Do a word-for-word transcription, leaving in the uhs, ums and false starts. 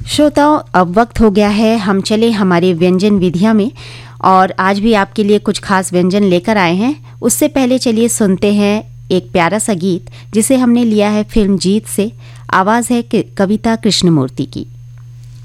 श्रोताओं, अब वक्त हो गया है हम चले हमारे व्यंजन विधिया में, और आज भी आपके लिए कुछ खास व्यंजन लेकर आए हैं। उससे पहले चलिए सुनते हैं एक प्यारा सा गीत जिसे हमने लिया है फिल्म जीत से। आवाज़ है कविता कृष्णमूर्ति की।